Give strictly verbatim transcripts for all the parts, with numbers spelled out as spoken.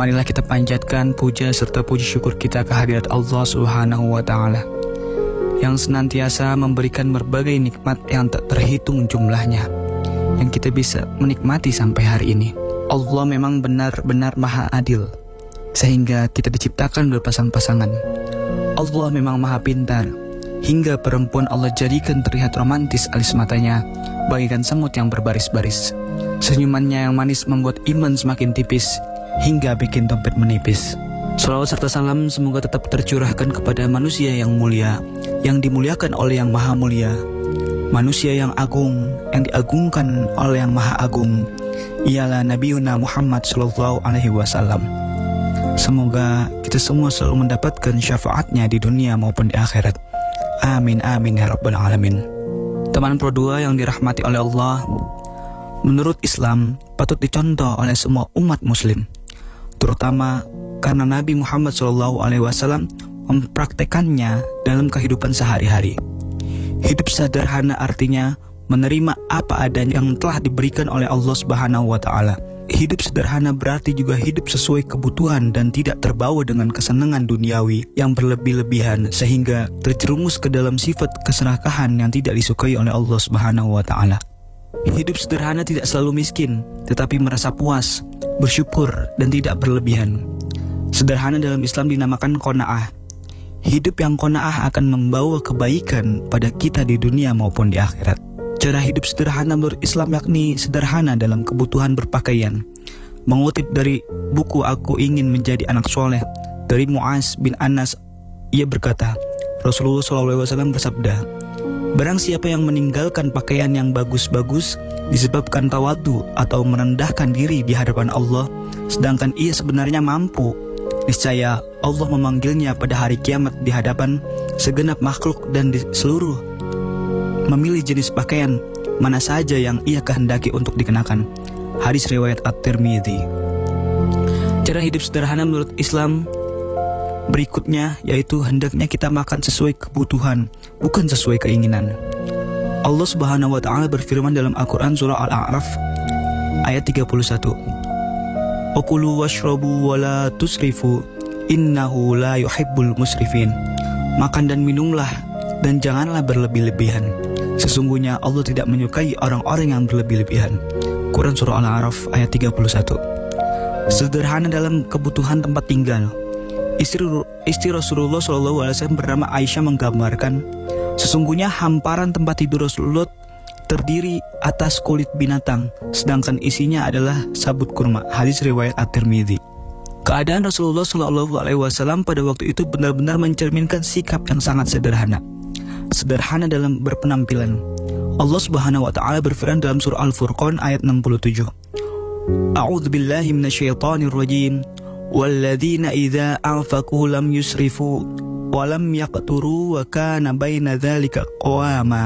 Marilah kita panjatkan puja serta puji syukur kita kehadirat Allah Subhanahu wa Ta'ala yang senantiasa memberikan berbagai nikmat yang tak terhitung jumlahnya, yang kita bisa menikmati sampai hari ini. Allah memang benar-benar maha adil, sehingga kita diciptakan berpasang-pasangan. Allah memang maha pintar, hingga perempuan Allah jadikan terlihat romantis alis matanya, bagaikan semut yang berbaris-baris. Senyumannya yang manis membuat iman semakin tipis, hingga bikin dompet menipis. Salawat serta salam semoga tetap tercurahkan kepada manusia yang mulia, yang dimuliakan oleh yang maha mulia, manusia yang agung, yang diagungkan oleh yang maha agung, ialah Nabiuna Muhammad Sallallahu Alaihi Wasallam. Semoga kita semua selalu mendapatkan syafaatnya di dunia maupun di akhirat. Amin amin ya rabbal alamin. Teman Pro dua yang dirahmati oleh Allah, menurut Islam patut dicontoh oleh semua umat muslim, terutama karena Nabi Muhammad shallallahu alaihi wasallam mempraktekannya dalam kehidupan sehari-hari. Hidup sederhana artinya menerima apa adanya yang telah diberikan oleh Allah Subhanahu wa Ta'ala. Hidup sederhana berarti juga hidup sesuai kebutuhan dan tidak terbawa dengan kesenangan duniawi yang berlebih-lebihan sehingga terjerumus ke dalam sifat keserakahan yang tidak disukai oleh Allah Subhanahu wa Ta'ala. Hidup sederhana tidak selalu miskin, tetapi merasa puas, bersyukur, dan tidak berlebihan. Sederhana dalam Islam dinamakan qanaah. Hidup yang qanaah akan membawa kebaikan pada kita di dunia maupun di akhirat. Cara hidup sederhana menurut Islam yakni sederhana dalam kebutuhan berpakaian. Mengutip dari buku Aku Ingin Menjadi Anak Soleh dari Mu'az bin Anas, ia berkata, Rasulullah shallallahu alaihi wasallam bersabda, barang siapa yang meninggalkan pakaian yang bagus-bagus disebabkan tawadu atau merendahkan diri di hadapan Allah, sedangkan ia sebenarnya mampu, niscaya Allah memanggilnya pada hari kiamat di hadapan segenap makhluk dan di seluruh memilih jenis pakaian mana saja yang ia kehendaki untuk dikenakan. Hadis riwayat At-Tirmidzi. Cara hidup sederhana menurut Islam berikutnya yaitu hendaknya kita makan sesuai kebutuhan, bukan sesuai keinginan. Allah Subhanahu wa Ta'ala berfirman dalam Al-Quran surah Al-A'raf ayat tiga puluh satu. Okulu washrabu wa la tusrifu innahu la yuhibbul musrifin. Makan dan minumlah dan janganlah berlebih-lebihan. Sesungguhnya Allah tidak menyukai orang-orang yang berlebih-lebihan. Quran surah Al-A'raf ayat tiga puluh satu. Sederhana dalam kebutuhan tempat tinggal. Istri, istri Rasulullah shallallahu alaihi wasallam bernama Aisyah menggambarkan, sesungguhnya hamparan tempat tidur Rasulullah terdiri atas kulit binatang, sedangkan isinya adalah sabut kurma. Hadis riwayat At-Tirmidzi. Keadaan Rasulullah shallallahu alaihi wasallam pada waktu itu benar-benar mencerminkan sikap yang sangat sederhana. Sederhana dalam berpenampilan. Allah Subhanahu wa Ta'ala berfirman dalam surah Al-Furqan ayat enam puluh tujuh. A'udzu billahi minasyaitonir rajim. Walladzina idza anfaqu lam yusrifu wa lam yaqturu wa kana baina dzalika qawama.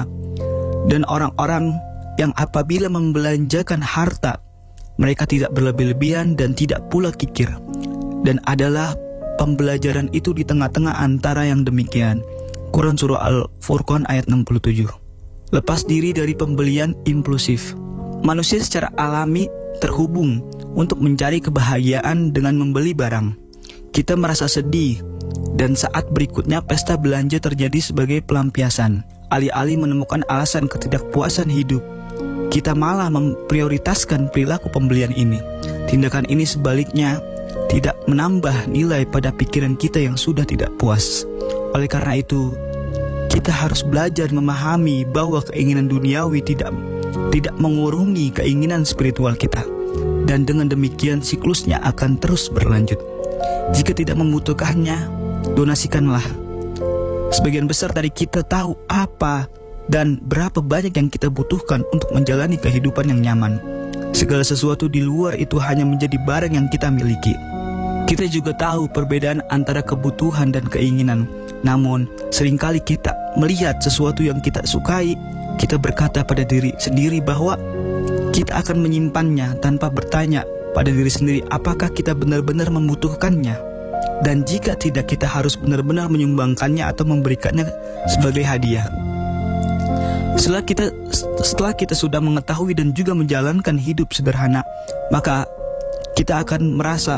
Dan orang-orang yang apabila membelanjakan harta, mereka tidak berlebih-lebihan dan tidak pula kikir. Dan adalah pembelajaran itu di tengah-tengah antara yang demikian. Quran surah Al-Furqan ayat enam puluh tujuh. Lepas diri dari pembelian impulsif. Manusia secara alami terhubung untuk mencari kebahagiaan dengan membeli barang. Kita merasa sedih, dan saat berikutnya pesta belanja terjadi sebagai pelampiasan. Alih-alih menemukan alasan ketidakpuasan hidup, kita malah memprioritaskan perilaku pembelian ini. Tindakan ini sebaliknya tidak menambah nilai pada pikiran kita yang sudah tidak puas. Oleh karena itu, kita harus belajar memahami bahwa keinginan duniawi tidak tidak mengurungi keinginan spiritual kita. Dan dengan demikian siklusnya akan terus berlanjut. Jika tidak membutuhkannya, donasikanlah. Sebagian besar dari kita tahu apa dan berapa banyak yang kita butuhkan untuk menjalani kehidupan yang nyaman. Segala sesuatu di luar itu hanya menjadi barang yang kita miliki. Kita juga tahu perbedaan antara kebutuhan dan keinginan. Namun, seringkali kita melihat sesuatu yang kita sukai, kita berkata pada diri sendiri bahwa kita akan menyimpannya tanpa bertanya pada diri sendiri apakah kita benar-benar membutuhkannya. Dan jika tidak, kita harus benar-benar menyumbangkannya atau memberikannya sebagai hadiah. Setelah kita setelah kita sudah mengetahui dan juga menjalankan hidup sederhana, maka kita akan merasa